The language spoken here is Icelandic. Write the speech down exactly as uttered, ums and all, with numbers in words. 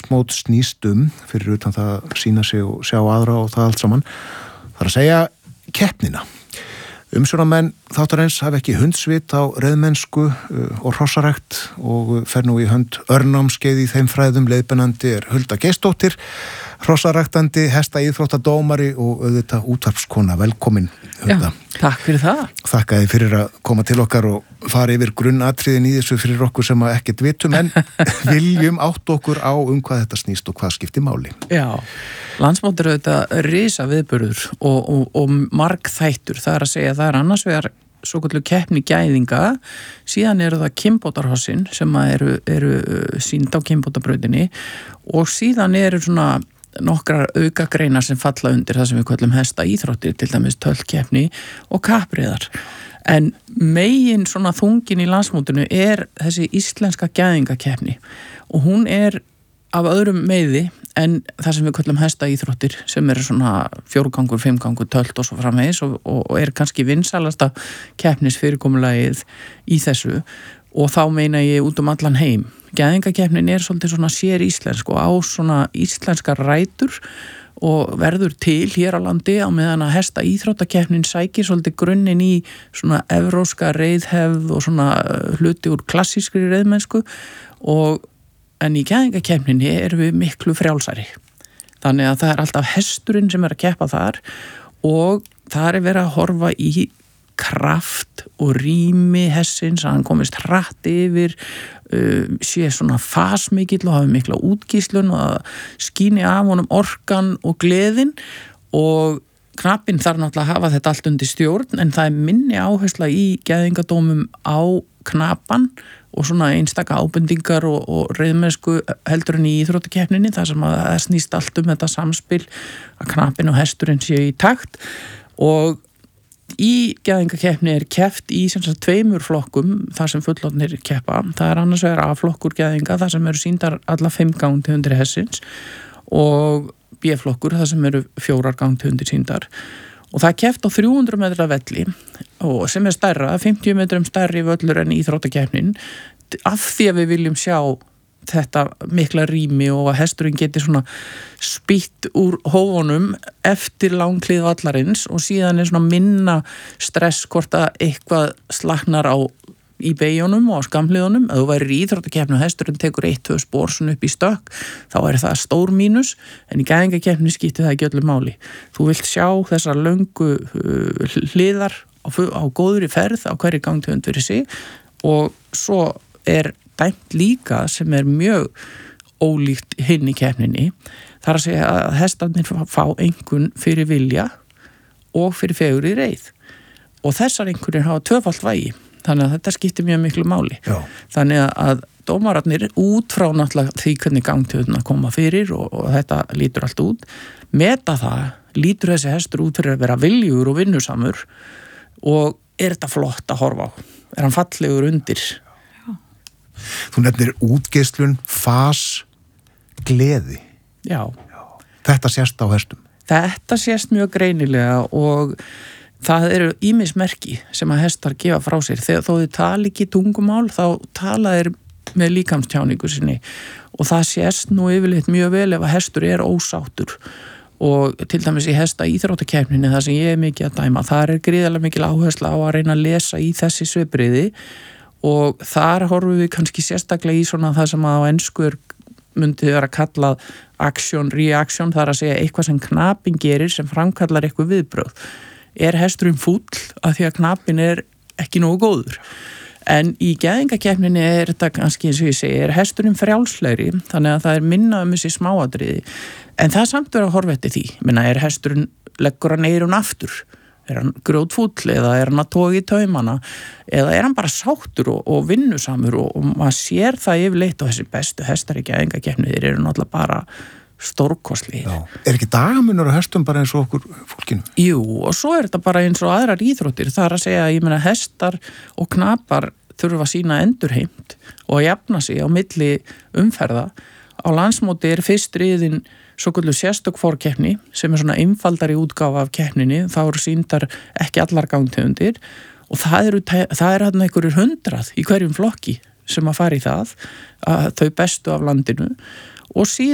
landsmót snýst um, fyrir utan það að sýna sig og sjá aðra og það allt saman, það er að segja keppnina. Umsjónarmenn þáttarins hafa ekki hundsvit á reiðmennsku og hrossarækt og fer nú í hönd örnámskeið í þeim fræðum. Leiðbeinandi er Hulda Geirsdóttir, hrossaræktandi, hesta íþróttadómari og auðvitað útvarpskona. Velkomin, Hulda. Já, takk fyrir það. Þakka þið fyrir að koma til okkar og fara yfir grunnatriðin í þessu fyrir okkur sem að ekkert vitum, en viljum átt okkur á um hvað þetta snýst og hvað skiptir máli. Já, landsmót er auðvitað risa viðburður og, og, og margþættur. Það er að segja, það er annars vegar svo kallu keppni gæðinga, síðan eru það kynbótarhossin sem eru, eru sýnd á kynbótabrautinni og síðan eru svona nokkrar aukagreinar sem falla undir það sem við kallum hesta íþróttir, til dæmis tölkeppni og kappreiðar. En megin svona þungin í landsmótinu er þessi íslenska gæðingakeppni og hún er af öðrum meiði en það sem við kallum hesta íþróttir sem eru svona fjórgangur, fimmgangur, tölt og svo framvegis og, og er kannski vinsalasta keppnisfyrirkomulagið í þessu og þá meina ég út um allan heim. Gæðingakeppnin er svolítið svona sér íslensk og á svona íslenska rætur og verður til hér á landi á meðan að hesta íþróttakeppnin sækir svolítið grunninn í svona evróska reiðhefð og svona hluti úr klassískri reiðmennsku og en í gæðingakeppninni erum við miklu frjálsari. Þannig að það er alltaf hesturinn sem er að keppa þar og það er verið að horfa í kraft og rými hestsins að hann komist hratt yfir, uh, sé svona fasmikill og hafi mikla útgíslun og að skíni af honum orkan og gleðin og knappinn þarf náttúrulega að hafa þetta allt undir stjórn en það er minni áhersla í gæðingadómum á knappan og svona einstaka ábendingar og, og reiðmennsku heldur en í íþróttakeppninni þar sem að það snýst allt um þetta samspil að knappinn og hesturinn séu í takt og í gæðingakeppni er keppt í sem sagt tveimur flokkum þar sem fullorðnir keppa. Það er annars vegar A-flokkur gæðinga þar sem eru sýndar alla fimm gangtegundir hestsins og B-flokkur þar sem eru fjórar gangtegundir sýndar. Og það er keppt á þrjú hundruð metra velli og sem er stærra, fimmtíu metrum stærri völlur en íþróttakeppnin af því að við viljum sjá þetta mikla rými og að hesturinn geti svona spýtt úr hófunum eftir langklið vallarins og síðan er svona minna stress hvort að eitthvað slaknar á í beigjunum og á skamliðunum. Ef þú værir í íþróttakeppni og hesturinn tekur eitt, tvö spor svona upp í stökk, þá er það stór mínus, en í gæðingakeppni skiptir það ekki öllu máli. Þú vilt sjá þessar löngu uh, hliðar á, á góðri ferð á hverju gangtegund fyrir sig og svo er dæmt líka sem er mjög ólíkt hinn í keppninni. Það er að segja að hestarnir fá einhvern fyrir vilja og fyrir fegur í reið og þessar einhvernir hafa tvöfalt vægi. Þannig að þetta skiptir mjög miklu máli. Já. Þannig að dómararnir út frá náttúrulega því hvernig gangtegundina koma fyrir og, og þetta lítur allt út, meta það, lítur þessi hestur út fyrir að vera viljugur og vinnusamur og er þetta flott að horfa á? Er hann fallegur undir? Já. Þú nefnir útgeislun, fas, gleði. Já. Já. Þetta sést á hestum? Þetta sést mjög greinilega og það eru ýmis merki sem að hestar gefa frá sér. Þegar þó þið tala ekki tungumál, þá tala þeir með líkamstjáningu sinni og það sést nú yfirleitt mjög vel ef að hestur er ósáttur og til dæmis í hesta íþróttakeppninni það sem ég er mikið að dæma, þar er gríðarlega mikil áhersla á að reyna að lesa í þessi svipbrigði og þar horfum við kannski sérstaklega í svona það sem að á ensku myndi vera kallað action, reaction, það er að segja eitthvað sem knapinn gerir sem framkallar eitthvað viðbrögð. Er hesturinn fúll af því að knappinn er ekki nógu góður. En í gæðingakeppninni er þetta kannski eins og ég segi, er hesturinn frjálslegri, þannig að það er minna um þessi smáatriði. En það er samt verið að horfa eftir því. Minna, er hesturinn, leggur hann eyrun aftur? Er hann grjótfúll eða er hann að toga í taumana? Eða er hann bara sáttur og, og vinnusamur og, og maður sér það yfirleitt og þessi bestu hestar í gæðingakeppni, þeir eru náttúrulega bara stórkostlegir. Er ekki dagamunur á hestum bara eins og okkur fólkinu? Jú, og svo er þetta bara eins og aðrar íþróttir. Það er að segja að ég meina hestar og knapar þurfa að sína endurheimt og að jafna sig á milli umferða. Á landsmóti er fyrst riðin svoköldu sérstök fórkeppni sem er svona einfaldari útgáfa af keppninni. Þá eru sýndar ekki allar gangtegundir og það eru, það er hann einhverjur hundrað í hverjum flokki sem að fara í það, að þau bestu af landinu og síðan